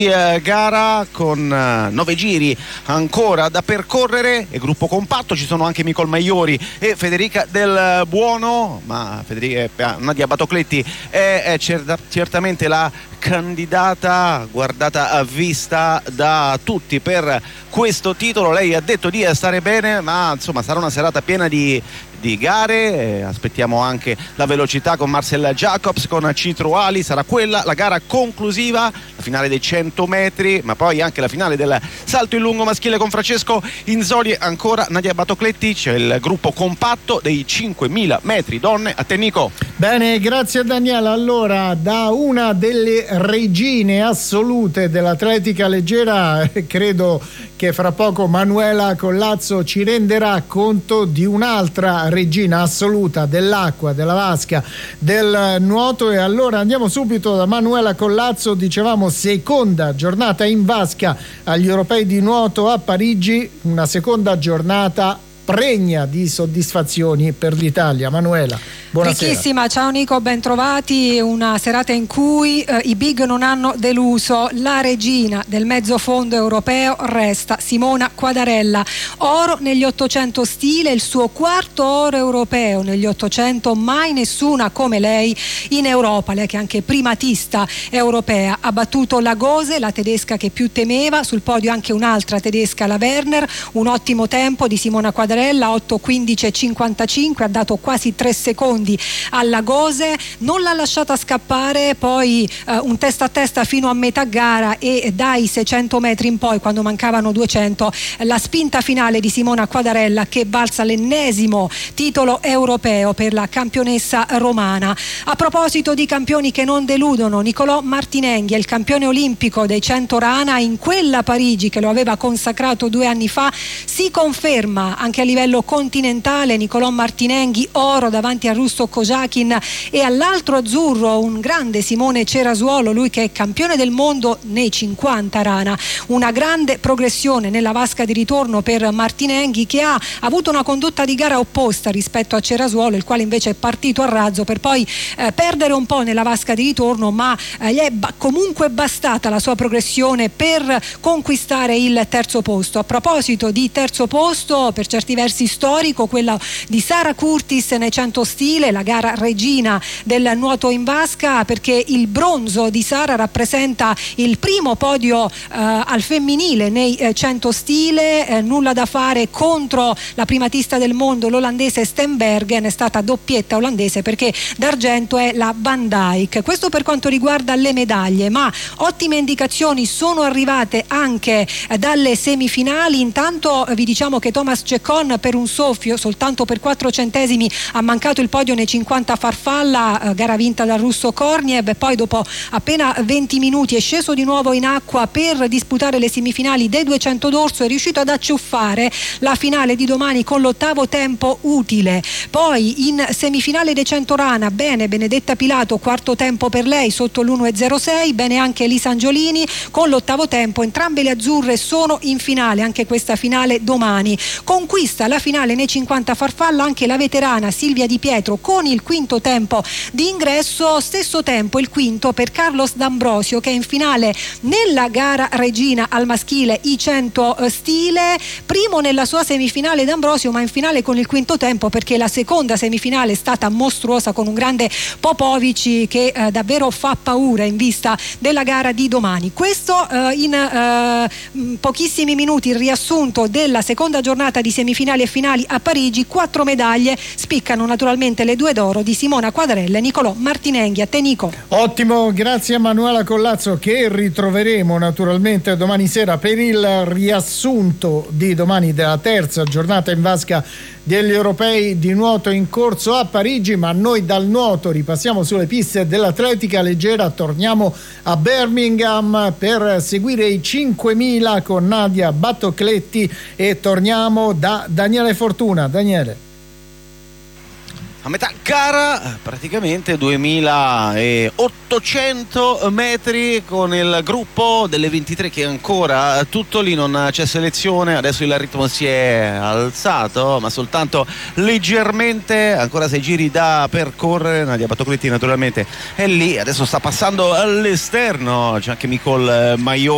Gara con 9 giri ancora da percorrere e gruppo compatto. Ci sono anche Nicole Maiori e Federica Del Buono, ma Nadia Batocletti è certamente la candidata guardata a vista da tutti per questo titolo. Lei ha detto di stare bene, ma insomma sarà una serata piena di gare. Aspettiamo anche la velocità con Marcel Jacobs, con Citruali. Sarà quella la gara conclusiva, la finale dei 100 metri, ma poi anche la finale del salto in lungo maschile con Francesco Inzoli. Ancora Nadia Batocletti, c'è il gruppo compatto dei 5.000 metri donne. A te Nico. Bene, grazie Daniela. Allora, da una delle regine assolute dell'atletica leggera, credo che fra poco Manuela Collazzo ci renderà conto di un'altra regina assoluta dell'acqua, della vasca, del nuoto. E allora andiamo subito da Manuela Collazzo. Dicevamo seconda giornata in vasca agli europei di nuoto a Parigi, una seconda giornata pregna di soddisfazioni per l'Italia. Manuela, buonasera. Ricchissima, ciao Nico, ben trovati. Una serata in cui i big non hanno deluso. La regina del mezzo fondo europeo resta Simona Quadarella, oro negli 800 stile, il suo quarto oro europeo negli 800, mai nessuna come lei in Europa. Lei che è anche primatista europea, ha battuto la Gose, la tedesca che più temeva, sul podio anche un'altra tedesca, la Werner. Un ottimo tempo di Simona Quadarella, 8:15:55, ha dato quasi 3 secondi alla Gose, non l'ha lasciata scappare. Poi un testa a testa fino a metà gara, e dai 600 metri in poi, quando mancavano 200, la spinta finale di Simona Quadarella che balza l'ennesimo titolo europeo per la campionessa romana. A proposito di campioni che non deludono, Nicolò Martinenghi è il campione olimpico dei 100 rana. In quella Parigi che lo aveva consacrato 2 anni fa si conferma anche a livello continentale. Nicolò Martinenghi oro davanti a Russo Kojakin e all'altro azzurro un grande Simone Cerasuolo, lui che è campione del mondo nei 50 rana. Una grande progressione nella vasca di ritorno per Martinenghi, che ha avuto una condotta di gara opposta rispetto a Cerasuolo, il quale invece è partito a razzo per poi perdere un po' nella vasca di ritorno, ma gli è comunque bastata la sua progressione per conquistare il terzo posto. A proposito di terzo posto, per certi versi storico, quella di Sara Curtis nei 100 stile, la gara regina del nuoto in vasca, perché il bronzo di Sara rappresenta il primo podio al femminile nei 100 stile. Nulla da fare contro la primatista del mondo, l'olandese Stenbergen. È stata doppietta olandese perché d'argento è la Van Dijk. Questo per quanto riguarda le medaglie, ma ottime indicazioni sono arrivate anche dalle semifinali. Intanto vi diciamo che Thomas Cecon per un soffio, soltanto per 4 centesimi, ha mancato il podio nei 50 farfalla, gara vinta dal russo Korniev. Poi dopo appena 20 minuti è sceso di nuovo in acqua per disputare le semifinali dei 200 d'orso, è riuscito ad acciuffare la finale di domani con l'8º tempo utile. Poi in semifinale dei 100 rana, bene Benedetta Pilato, quarto tempo per lei sotto l'1:06, bene anche Elisa Angiolini con l'8º tempo. Entrambe le azzurre sono in finale, anche questa finale domani. Conquista la finale nei 50 farfalla anche la veterana Silvia Di Pietro con il quinto tempo di ingresso. Stesso tempo il quinto per Carlos D'Ambrosio, che è in finale nella gara regina al maschile i 100 stile. Primo nella sua semifinale D'Ambrosio, ma in finale con il quinto tempo, perché la seconda semifinale è stata mostruosa con un grande Popovici che davvero fa paura in vista della gara di domani. Questo in pochissimi minuti il riassunto della seconda giornata di semifinali e finali a Parigi. 4 medaglie, spiccano naturalmente le 2 d'oro di Simona Quadarella e Nicolò Martinenghi. A te Nico. Ottimo, grazie a Manuela Collazzo, che ritroveremo naturalmente domani sera per il riassunto di domani della terza giornata in vasca degli europei di nuoto in corso a Parigi. Ma noi dal nuoto ripassiamo sulle piste dell'atletica leggera, torniamo a Birmingham per seguire i 5.000 con Nadia Batocletti e torniamo da Daniele Fortuna. Daniele. A metà gara praticamente 2800 metri con il gruppo delle 23 che è ancora tutto lì, non c'è selezione. Adesso il ritmo si è alzato, ma soltanto leggermente, ancora 6 giri da percorrere. Nadia Batocletti naturalmente è lì, adesso sta passando all'esterno, c'è anche Nicole Maiori.